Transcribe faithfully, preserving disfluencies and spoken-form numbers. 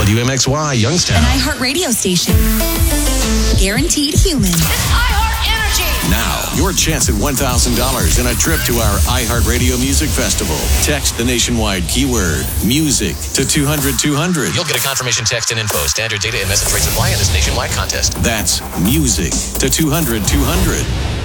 W M X Y, Youngstown. An iHeart radio station. Guaranteed human. It's iHeart Energy. Now, your chance at one thousand dollars and a trip to our iHeartRadio Music Festival. Text the nationwide keyword music to two hundred two hundred. You'll get a confirmation text and info. Standard data and message rates apply in this nationwide contest. That's music to two hundred two hundred.